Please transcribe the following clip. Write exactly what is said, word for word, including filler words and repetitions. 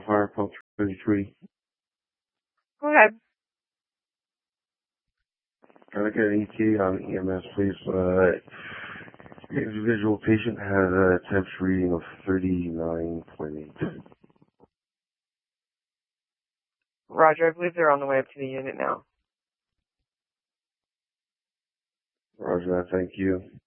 fire pump thirty-three. Go ahead. Can I get an E T on E M S, please? Uh, individual patient has a temperature reading of thirty-nine point eight. Roger, I believe they're on the way up to the unit now. Roger that, thank you.